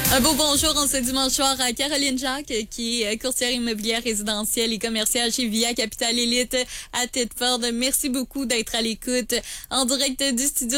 Un beau bonjour en ce dimanche soir à Caroline Jacques, qui est courtière immobilière résidentielle et commerciale chez Via Capital Elite à Thetford. Merci beaucoup d'être à l'écoute en direct du studio